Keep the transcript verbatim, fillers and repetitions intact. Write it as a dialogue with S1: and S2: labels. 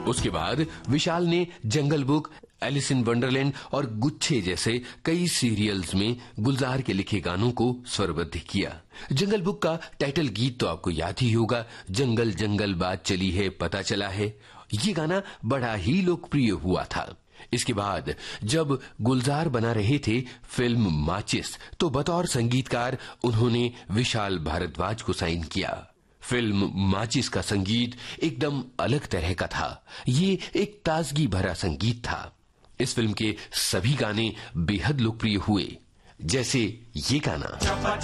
S1: उसके बाद विशाल ने जंगल बुक, एलिस इन वंडरलैंड और गुच्छे जैसे कई सीरियल्स में गुलजार के लिखे गानों को स्वरबद्ध किया। जंगल बुक का टाइटल गीत तो आपको याद ही होगा, जंगल जंगल बात चली है पता चला है। ये गाना बड़ा ही लोकप्रिय हुआ था। इसके बाद जब गुलजार बना रहे थे फिल्म माचिस, तो बतौर संगीतकार उन्होंने विशाल भारद्वाज को साइन किया। फिल्म माचिस का संगीत एकदम अलग तरह का था। ये एक ताजगी भरा संगीत था। इस फिल्म के सभी गाने बेहद लोकप्रिय हुए, जैसे ये गाना।